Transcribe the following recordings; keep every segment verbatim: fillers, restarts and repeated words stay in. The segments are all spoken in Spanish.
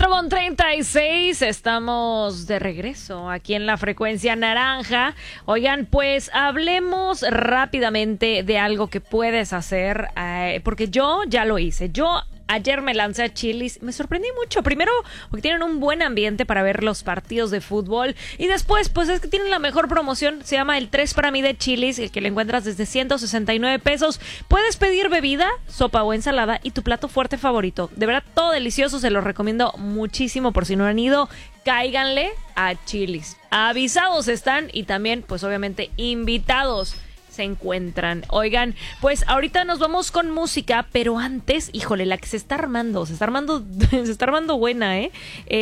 cuatro con treinta y seis, estamos de regreso aquí en la frecuencia naranja. Oigan, pues hablemos rápidamente de algo que puedes hacer, eh, porque yo ya lo hice. Yo ayer me lancé a Chili's, me sorprendí mucho. Primero, porque tienen un buen ambiente para ver los partidos de fútbol. Y después, pues es que tienen la mejor promoción. Se llama el tres para mí de Chili's, el que lo encuentras desde ciento sesenta y nueve pesos. Puedes pedir bebida, sopa o ensalada y tu plato fuerte favorito. De verdad, todo delicioso. Se los recomiendo muchísimo. Por si no han ido, cáiganle a Chili's. Avisados están y también, pues obviamente, invitados se encuentran. Oigan, pues ahorita nos vamos con música, pero antes, híjole, la que se está armando, se está armando, se está armando buena, ¿eh?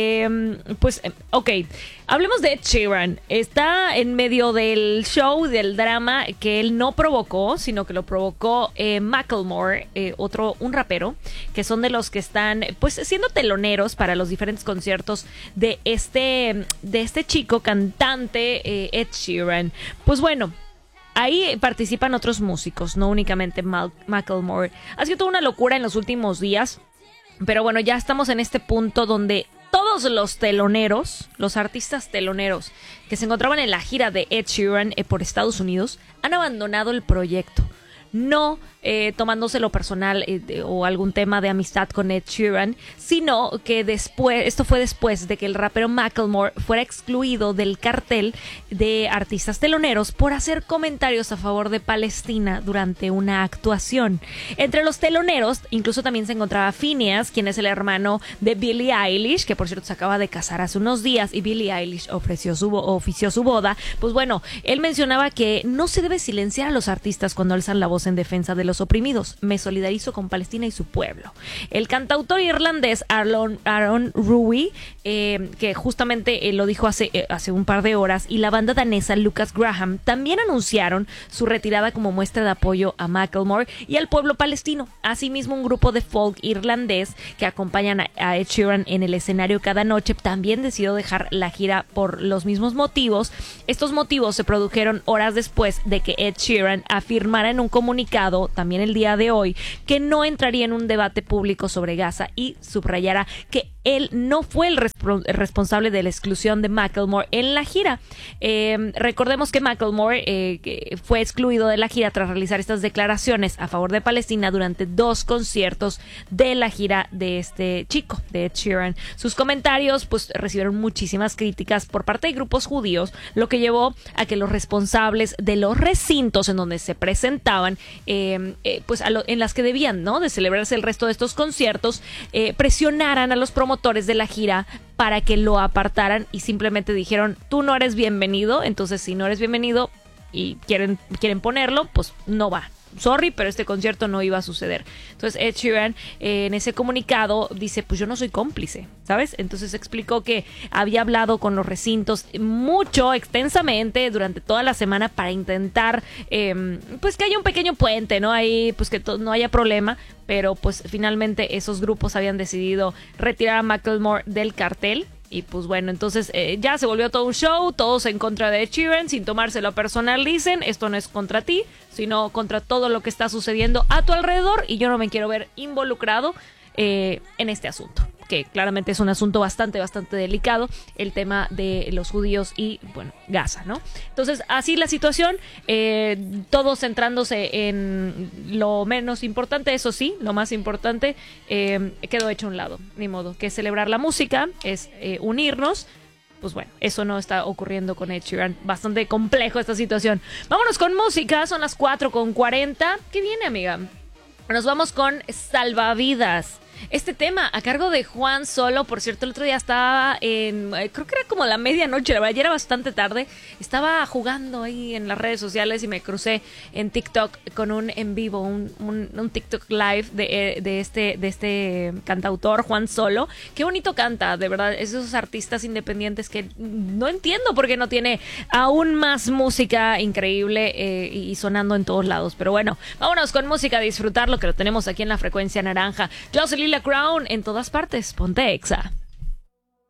eh pues, ok, hablemos de Ed Sheeran. Está en medio del show, del drama que él no provocó, sino que lo provocó eh, Macklemore, eh, otro, un rapero, que son de los que están, pues, siendo teloneros para los diferentes conciertos de este, de este chico cantante, eh, Ed Sheeran. Pues bueno, ahí participan otros músicos, no únicamente Mal- Macklemore. Ha sido toda una locura en los últimos días, pero bueno, ya estamos en este punto donde todos los teloneros, los artistas teloneros que se encontraban en la gira de Ed Sheeran eh, por Estados Unidos, han abandonado el proyecto. No eh, tomándoselo personal eh, de, o algún tema de amistad con Ed Sheeran, sino que después, esto fue después de que el rapero Macklemore fuera excluido del cartel de artistas teloneros por hacer comentarios a favor de Palestina durante una actuación. Entre los teloneros, incluso también se encontraba Phineas, quien es el hermano de Billie Eilish, que por cierto se acaba de casar hace unos días y Billie Eilish ofreció su, ofició su boda. Pues bueno, él mencionaba que no se debe silenciar a los artistas cuando alzan la voz en defensa de los oprimidos. Me solidarizo con Palestina y su pueblo. El cantautor irlandés Aaron, Aaron Ruby, eh, que justamente eh, lo dijo hace, eh, hace un par de horas, y la banda danesa Lucas Graham también anunciaron su retirada como muestra de apoyo a Macklemore y al pueblo palestino. Asimismo, un grupo de folk irlandés que acompañan a, a Ed Sheeran en el escenario cada noche también decidió dejar la gira por los mismos motivos. Estos motivos se produjeron horas después de que Ed Sheeran afirmara en un comunicado comunicado también el día de hoy que no entraría en un debate público sobre Gaza y subrayara que él no fue el, resp- el responsable de la exclusión de Macklemore en la gira. Eh, recordemos que Macklemore eh, que fue excluido de la gira tras realizar estas declaraciones a favor de Palestina durante dos conciertos de la gira de este chico, de Ed Sheeran. Sus comentarios pues recibieron muchísimas críticas por parte de grupos judíos, lo que llevó a que los responsables de los recintos en donde se presentaban Eh, eh, pues a lo, en las que debían, ¿no?, de celebrarse el resto de estos conciertos, eh, presionaran a los promotores de la gira para que lo apartaran y simplemente dijeron: tú no eres bienvenido, entonces si no eres bienvenido y quieren, quieren ponerlo, pues no va. Sorry, pero este concierto no iba a suceder. Entonces Ed Sheeran eh, en ese comunicado dice: pues yo no soy cómplice, ¿sabes? Entonces explicó que había hablado con los recintos mucho, extensamente, durante toda la semana para intentar eh, pues que haya un pequeño puente, ¿no? Ahí pues que to- no haya problema, pero pues finalmente esos grupos habían decidido retirar a Macklemore del cartel. Y pues bueno, entonces eh, ya se volvió todo un show, todos en contra de Ed Sheeran, sin tomárselo personal, dicen: esto no es contra ti, sino contra todo lo que está sucediendo a tu alrededor, y yo no me quiero ver involucrado eh, en este asunto, que claramente es un asunto bastante, bastante delicado, el tema de los judíos y, bueno, Gaza, ¿no? Entonces, así la situación, eh, todos centrándose en lo menos importante, eso sí, lo más importante eh, quedó hecho a un lado, ni modo, que es celebrar la música, es eh, unirnos. Pues bueno, eso no está ocurriendo con Ed Sheeran. Bastante complejo esta situación. Vámonos con música, son las cuatro con cuarenta. ¿Qué viene, amiga? Nos vamos con Salvavidas. Este tema a cargo de Juan Solo. Por cierto, el otro día estaba en, creo que era como la medianoche, la verdad, ya era bastante tarde. Estaba jugando ahí en las redes sociales y me crucé en TikTok con un en vivo, un, un, un TikTok live de, de, este, de este cantautor, Juan Solo. Qué bonito canta, de verdad, es de esos artistas independientes que no entiendo por qué no tiene aún más música increíble eh, y sonando en todos lados. Pero bueno, vámonos con música a disfrutarlo, que lo tenemos aquí en la frecuencia naranja. Yo soy Lila Crown, en todas partes, ponte Exa.